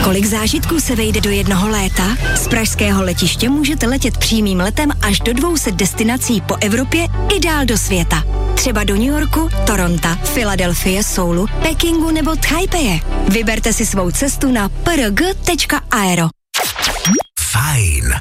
Kolik zážitků se vejde do jednoho léta? Z pražského letiště můžete letět přímým letem až do 200 destinací po Evropě i dál do světa. Třeba do New Yorku, Toronto, Filadelfie, Soulu, Pekingu nebo Taipeje. Vyberte si svou cestu na prg.aero. Fajn.